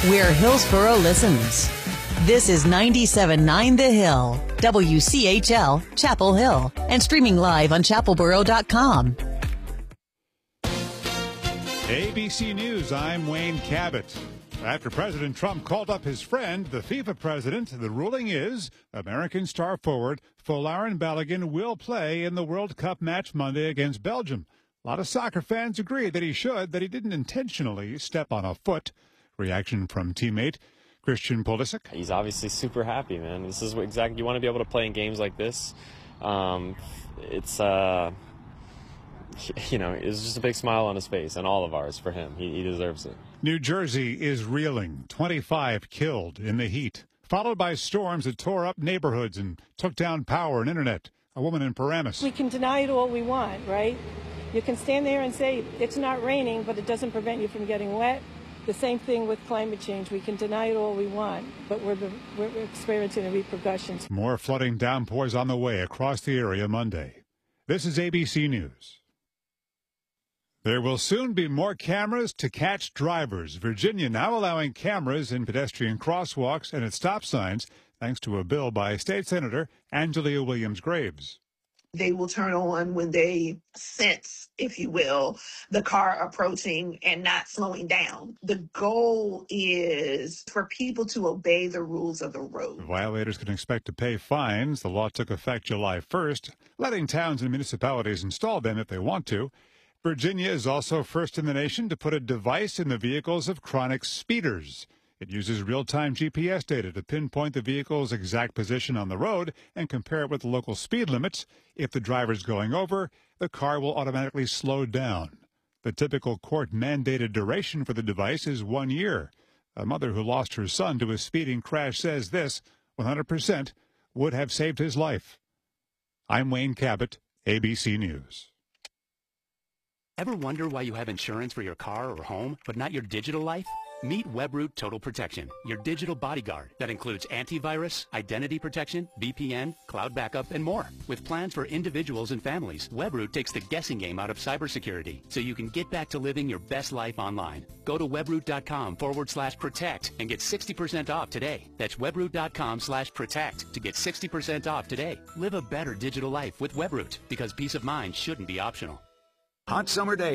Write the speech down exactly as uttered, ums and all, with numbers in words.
where Hillsboro listens. This is ninety-seven point nine The Hill, W C H L, Chapel Hill, and streaming live on chapel boro dot com. A B C News, I'm Wayne Cabot. After President Trump called up his friend, the FIFA president, the ruling is American star forward Folarin Balogun will play in the World Cup match Monday against Belgium. A lot of soccer fans agree that he should, that he didn't intentionally step on a foot. Reaction from teammate Christian Pulisic. He's obviously super happy, man. This is what exactly you want to be able to play in games like this. Um, it's, uh, you know, it's just a big smile on his face, and all of ours for him. He, he deserves it. New Jersey is reeling. twenty-five killed in the heat, followed by storms that tore up neighborhoods and took down power and internet. A woman in Paramus. We can deny it all we want, right? You can stand there and say it's not raining, but it doesn't prevent you from getting wet. The same thing with climate change. We can deny it all we want, but we're, the, we're experiencing the repercussions. More flooding downpours on the way across the area Monday. This is A B C News. There will soon be more cameras to catch drivers. Virginia now allowing cameras in pedestrian crosswalks and at stop signs, thanks to a bill by State Senator Angelia Williams-Graves. They will turn on when they sense, if you will, the car approaching and not slowing down. The goal is for people to obey the rules of the road. Violators can expect to pay fines. The law took effect July first, letting towns and municipalities install them if they want to. Virginia is also first in the nation to put a device in the vehicles of chronic speeders. It uses real-time G P S data to pinpoint the vehicle's exact position on the road and compare it with local speed limits. If the driver's going over, the car will automatically slow down. The typical court-mandated duration for the device is one year. A mother who lost her son to a speeding crash says this, one hundred percent, would have saved his life. I'm Wayne Cabot, A B C News. Ever wonder why you have insurance for your car or home, but not your digital life? Meet Webroot Total Protection, your digital bodyguard that includes antivirus, identity protection, V P N, cloud backup, and more. With plans for individuals and families, Webroot takes the guessing game out of cybersecurity so you can get back to living your best life online. Go to webroot.com forward slash protect and get sixty percent off today. That's webroot.com slash protect to get sixty percent off today. Live a better digital life with Webroot because peace of mind shouldn't be optional. Hot summer day.